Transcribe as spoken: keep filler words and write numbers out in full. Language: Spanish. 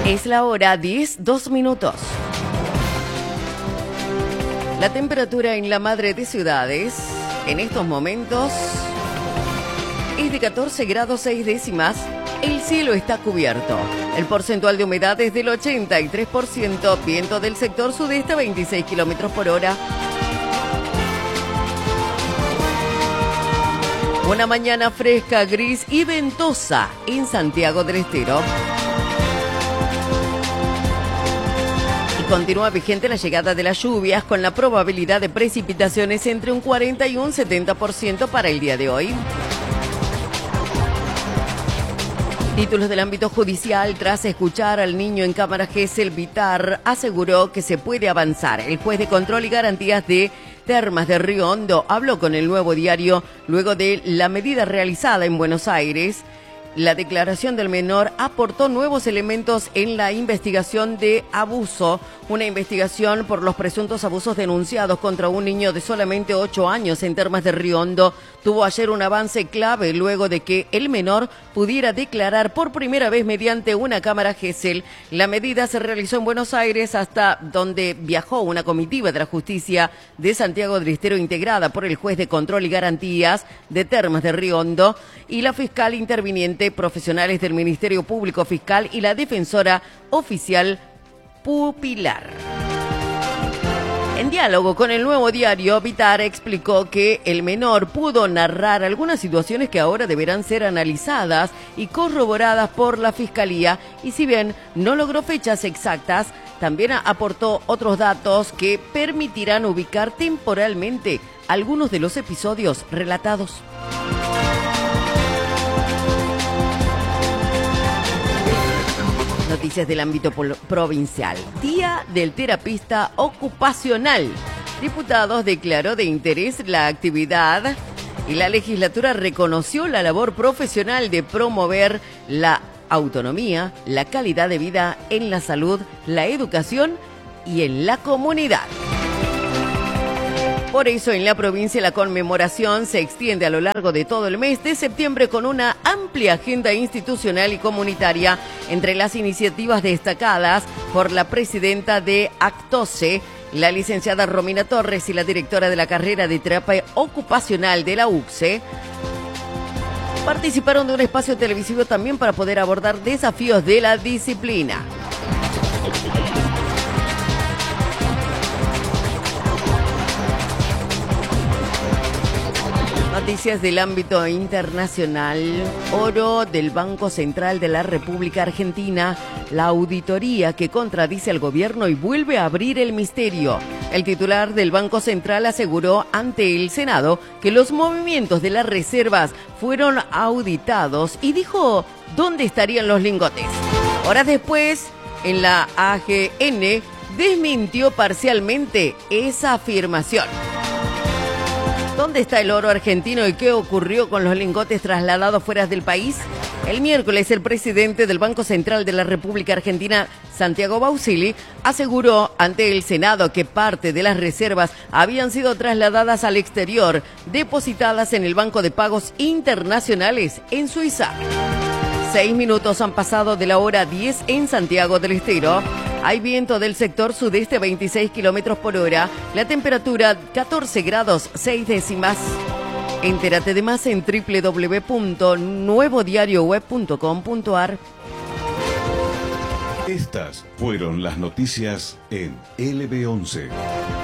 Es la hora diez, dos minutos. La temperatura en la madre de ciudades en estos momentos es de catorce grados seis décimas. El cielo está cubierto. El porcentual de humedad es del ochenta y tres por ciento. Viento del sector sudeste a veintiséis kilómetros por hora. Una mañana fresca, gris y ventosa en Santiago del Estero. Y continúa vigente la llegada de las lluvias con la probabilidad de precipitaciones entre un cuarenta y un setenta por ciento para el día de hoy. Títulos del ámbito judicial. Tras escuchar al niño en cámara, Gesell Vitar aseguró que se puede avanzar. El juez de control y garantías de Termas de Río Hondo habló con El Nuevo Diario luego de la medida realizada en Buenos Aires. La declaración del menor aportó nuevos elementos en la investigación de abuso, una investigación por los presuntos abusos denunciados contra un niño de solamente ocho años en Termas de Río Hondo. Tuvo ayer un avance clave luego de que el menor pudiera declarar por primera vez mediante una cámara Gesell. La medida se realizó en Buenos Aires, hasta donde viajó una comitiva de la justicia de Santiago del Estero integrada por el juez de control y garantías de Termas de Río Hondo y la fiscal interviniente, profesionales del Ministerio Público Fiscal y la defensora oficial pupilar. En diálogo con El Nuevo Diario, Vitar explicó que el menor pudo narrar algunas situaciones que ahora deberán ser analizadas y corroboradas por la Fiscalía, y si bien no logró fechas exactas, también aportó otros datos que permitirán ubicar temporalmente algunos de los episodios relatados. Noticias del ámbito provincial. Día del terapista ocupacional. Diputados declaró de interés la actividad y la legislatura reconoció la labor profesional de promover la autonomía, la calidad de vida en la salud, la educación y en la comunidad. Por eso en la provincia la conmemoración se extiende a lo largo de todo el mes de septiembre con una amplia agenda institucional y comunitaria. Entre las iniciativas destacadas por la presidenta de Actose, la licenciada Romina Torres, y la directora de la carrera de terapia ocupacional de la U C S E, participaron de un espacio televisivo también para poder abordar desafíos de la disciplina. Noticias del ámbito internacional. Oro del Banco Central de la República Argentina. La auditoría que contradice al gobierno y vuelve a abrir el misterio. El titular del Banco Central aseguró ante el Senado que los movimientos de las reservas fueron auditados y dijo dónde estarían los lingotes. Horas después, en la A G N desmintió parcialmente esa afirmación. ¿Dónde está el oro argentino y qué ocurrió con los lingotes trasladados fuera del país? El miércoles, el presidente del Banco Central de la República Argentina, Santiago Bausili, aseguró ante el Senado que parte de las reservas habían sido trasladadas al exterior, depositadas en el Banco de Pagos Internacionales en Suiza. Seis minutos han pasado de la hora diez en Santiago del Estero. Hay viento del sector sudeste a veintiséis kilómetros por hora. La temperatura catorce grados seis décimas. Entérate de más en doble u doble u doble u punto nuevo diario web punto com punto a r. Estas fueron las noticias en L B once.